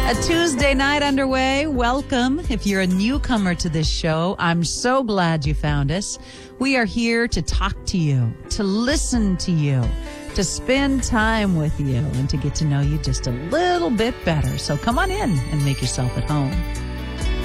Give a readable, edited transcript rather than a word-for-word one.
A Tuesday night underway. Welcome. If you're a newcomer to this show, I'm so glad you found us. We are here to talk to you, to listen to you, to spend time with you, and to get to know you just a little bit better. So come on in and make yourself at home.